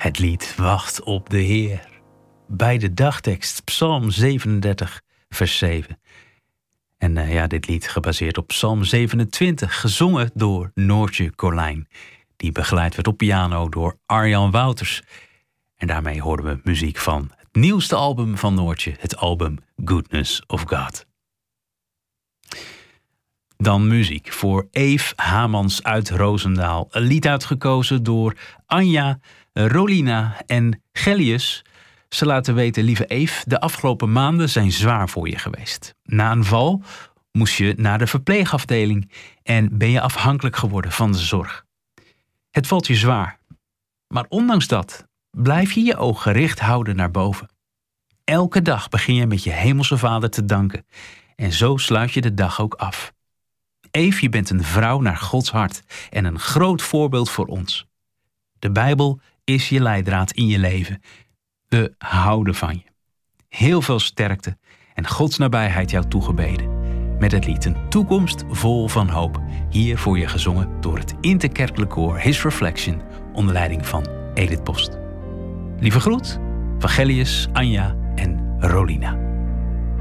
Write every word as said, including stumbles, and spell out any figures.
Het lied Wacht op de Heer. Bij de dagtekst Psalm zevenendertig, vers zeven. En uh, ja, dit lied gebaseerd op Psalm zevenentwintig, gezongen door Noortje Colijn. Die begeleid werd op piano door Arjan Wouters. En daarmee hoorden we muziek van het nieuwste album van Noortje, het album Goodness of God. Dan muziek voor Eve Hamans uit Roosendaal. Een lied uitgekozen door Anja, Rolina en Gellius. Ze laten weten, lieve Eve, de afgelopen maanden zijn zwaar voor je geweest. Na een val moest je naar de verpleegafdeling en ben je afhankelijk geworden van de zorg. Het valt je zwaar. Maar ondanks dat blijf je je oog gericht houden naar boven. Elke dag begin je met je hemelse Vader te danken. En zo sluit je de dag ook af. Eve, je bent een vrouw naar Gods hart en een groot voorbeeld voor ons. De Bijbel is je leidraad in je leven. We houden van je. Heel veel sterkte en Gods nabijheid jou toegebeden. Met het lied Een toekomst vol van hoop. Hier voor je gezongen door het interkerkelijk koor His Reflection onder leiding van Edith Post. Lieve groet van Gellius, Anja en Rolina.